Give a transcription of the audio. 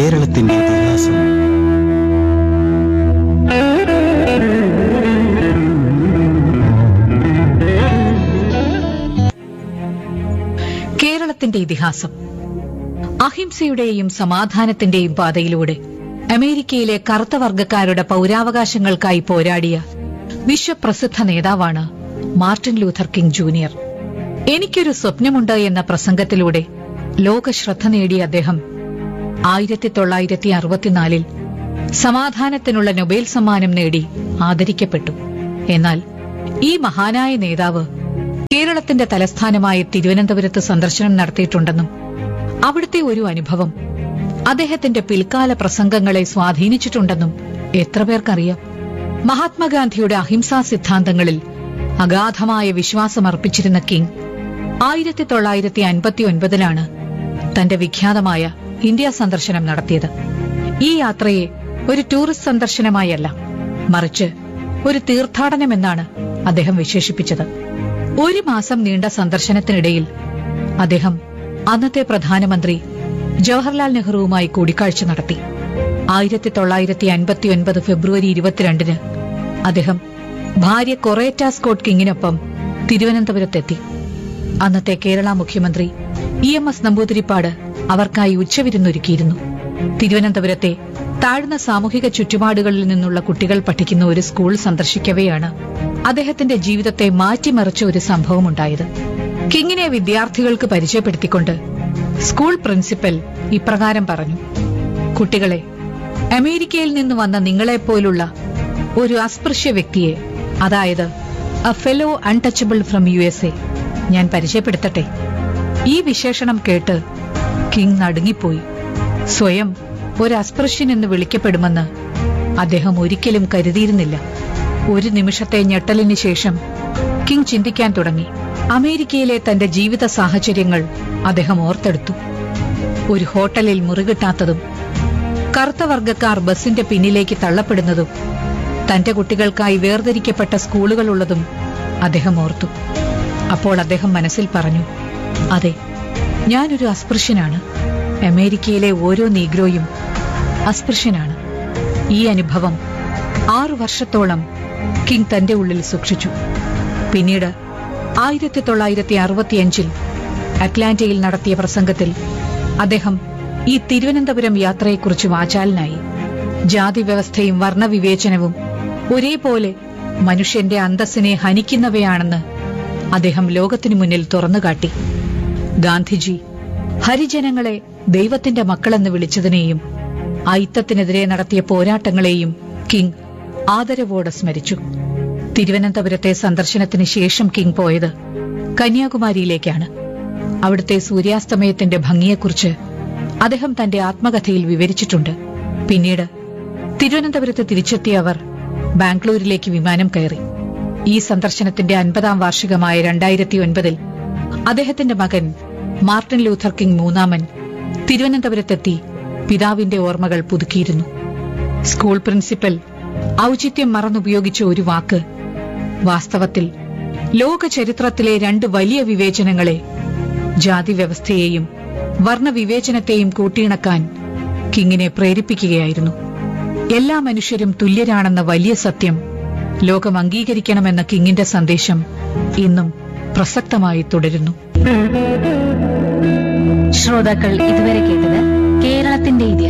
കേരളത്തിന്റെ ഇതിഹാസം. കേരളത്തിന്റെ ഇതിഹാസം. അഹിംസയുടെയും സമാധാനത്തിന്റെയും പാതയിലൂടെ അമേരിക്കയിലെ കറുത്ത വർഗക്കാരുടെ പൌരാവകാശങ്ങൾക്കായി പോരാടിയ വിശ്വപ്രസിദ്ധ നേതാവാണ് മാർട്ടിൻ ലൂഥർ കിങ് ജൂനിയർ. എനിക്കൊരു സ്വപ്നമുണ്ട് എന്ന പ്രസംഗത്തിലൂടെ ലോകശ്രദ്ധ നേടിയ അദ്ദേഹം 1964 സമാധാനത്തിനുള്ള നൊബേൽ സമ്മാനം നേടി ആദരിക്കപ്പെട്ടു. എന്നാൽ ഈ മഹാനായ നേതാവ് കേരളത്തിന്റെ തലസ്ഥാനമായ തിരുവനന്തപുരത്ത് സന്ദർശനം നടത്തിയിട്ടുണ്ടെന്നും അവിടുത്തെ ഒരു അനുഭവം അദ്ദേഹത്തിന്റെ പിൽക്കാല പ്രസംഗങ്ങളെ സ്വാധീനിച്ചിട്ടുണ്ടെന്നും എത്ര പേർക്കറിയാം? മഹാത്മാഗാന്ധിയുടെ അഹിംസാ സിദ്ധാന്തങ്ങളിൽ അഗാധമായ വിശ്വാസമർപ്പിച്ചിരുന്ന കിങ് 1959 തന്റെ വിഖ്യാതമായ ഇന്ത്യ സന്ദർശനം നടത്തിയത്. ഈ യാത്രയെ ഒരു ടൂറിസ്റ്റ് സന്ദർശനമായല്ല, മറിച്ച് ഒരു തീർത്ഥാടനമെന്നാണ് അദ്ദേഹം വിശേഷിപ്പിച്ചത്. 1 മാസം നീണ്ട സന്ദർശനത്തിനിടയിൽ അദ്ദേഹം അന്നത്തെ പ്രധാനമന്ത്രി ജവഹർലാൽ നെഹ്റുവുമായി കൂടിക്കാഴ്ച നടത്തി. 1959 ഫെബ്രുവരി 22 അദ്ദേഹം ഭാര്യ കൊറേറ്റ സ്കോട്ട് കിങ്ങിനൊപ്പം തിരുവനന്തപുരത്തെത്തി. അന്നത്തെ കേരള മുഖ്യമന്ത്രി EMS നമ്പൂതിരിപ്പാട് അവർക്കായി ഉച്ചവിരുന്നൊരുക്കിയിരുന്നു. തിരുവനന്തപുരത്തെ താഴ്ന്ന സാമൂഹിക ചുറ്റുപാടുകളിൽ നിന്നുള്ള കുട്ടികൾ പഠിക്കുന്ന ഒരു സ്കൂൾ സന്ദർശിക്കവെയാണ് അദ്ദേഹത്തിന്റെ ജീവിതത്തെ മാറ്റിമറിച്ച ഒരു സംഭവമുണ്ടായത്. കിങ്ങിനെ വിദ്യാർത്ഥികൾക്ക് പരിചയപ്പെടുത്തിക്കൊണ്ട് സ്കൂൾ പ്രിൻസിപ്പൽ ഇപ്രകാരം പറഞ്ഞു: കുട്ടികളെ, അമേരിക്കയിൽ നിന്ന് വന്ന നിങ്ങളെപ്പോലുള്ള ഒരു അസ്പൃശ്യ വ്യക്തിയെ, അതായത് A fellow untouchable from USA, ഞാൻ പരിചയപ്പെടുത്തട്ടെ. ഈ വിശേഷണം കേട്ട് കിങ് നടുങ്ങിപ്പോയി. സ്വയം ഒരു അസ്പൃശ്യൻ എന്ന് വിളിക്കപ്പെടുമെന്ന് അദ്ദേഹം ഒരിക്കലും കരുതിയിരുന്നില്ല. ഒരു നിമിഷത്തെ ഞെട്ടലിന് ശേഷം കിങ് ചിന്തിക്കാൻ തുടങ്ങി. അമേരിക്കയിലെ തന്റെ ജീവിത സാഹചര്യങ്ങൾ അദ്ദേഹം ഓർത്തെടുത്തു. ഒരു ഹോട്ടലിൽ മുറികിട്ടാത്തതും കറുത്ത വർഗക്കാർ ബസിന്റെ പിന്നിലേക്ക് തള്ളപ്പെടുന്നതും തന്റെ കുട്ടികൾക്കായി വേർതിരിക്കപ്പെട്ട സ്കൂളുകളുള്ളതും അദ്ദേഹം ഓർത്തു. അപ്പോൾ അദ്ദേഹം മനസ്സിൽ പറഞ്ഞു, അതെ, ഞാനൊരു അസ്പൃശ്യനാണ്. അമേരിക്കയിലെ ഓരോ നീഗ്രോയും അസ്പൃശ്യനാണ്. ഈ അനുഭവം 6 വർഷത്തോളം കിങ് തന്റെ ഉള്ളിൽ സൂക്ഷിച്ചു. പിന്നീട് 1965 അറ്റ്ലാന്റയിൽ നടത്തിയ പ്രസംഗത്തിൽ അദ്ദേഹം ഈ തിരുവനന്തപുരം യാത്രയെക്കുറിച്ച് വാചാലനായി. ജാതി വ്യവസ്ഥയും വർണ്ണവിവേചനവും ഒരേപോലെ മനുഷ്യന്റെ അന്തസ്സിനെ ഹനിക്കുന്നവയാണെന്ന് അദ്ദേഹം ലോകത്തിനു മുന്നിൽ തുറന്നുകാട്ടി. ഗാന്ധിജി ഹരിജനങ്ങളെ ദൈവത്തിന്റെ മക്കളെന്ന് വിളിച്ചതിനെയും അയിത്തത്തിനെതിരെ നടത്തിയ പോരാട്ടങ്ങളെയും കിങ് ആദരവോടെ സ്മരിച്ചു. തിരുവനന്തപുരത്തെ സന്ദർശനത്തിന് ശേഷം കിങ് പോയത് കന്യാകുമാരിയിലേക്കാണ്. അവിടുത്തെ സൂര്യാസ്തമയത്തിന്റെ ഭംഗിയെക്കുറിച്ച് അദ്ദേഹം തന്റെ ആത്മകഥയിൽ വിവരിച്ചിട്ടുണ്ട്. പിന്നീട് തിരുവനന്തപുരത്ത് തിരിച്ചെത്തിയ അവർ ബാംഗ്ലൂരിലേക്ക് വിമാനം കയറി. ഈ സന്ദർശനത്തിന്റെ 50ാം വാർഷികമായ 2009 അദ്ദേഹത്തിന്റെ മകൻ മാർട്ടിൻ ലൂഥർ കിങ് മൂന്നാമൻ തിരുവനന്തപുരത്തെത്തി പിതാവിന്റെ ഓർമ്മകൾ പുതുക്കിയിരുന്നു. സ്കൂൾ പ്രിൻസിപ്പൽ ഔചിത്യം മറന്നുപയോഗിച്ച ഒരു വാക്ക് വാസ്തവത്തിൽ ലോക ചരിത്രത്തിലെ 2 വലിയ വിവേചനങ്ങളെ, ജാതി വ്യവസ്ഥയെയും വർണ്ണവിവേചനത്തെയും കൂട്ടിയിണക്കാൻ കിങ്ങിനെ പ്രേരിപ്പിക്കുകയായിരുന്നു. എല്ലാ മനുഷ്യരും തുല്യരാണെന്ന വലിയ സത്യം ലോകം അംഗീകരിക്കണമെന്ന കിങ്ങിന്റെ സന്ദേശം ഇന്നും പ്രസക്തമായി തുടരുന്നു. ശ്രോതാക്കൾ ഇതുവരെ കേട്ടത് കേരളത്തിന്റെ ഇതിഹാസം.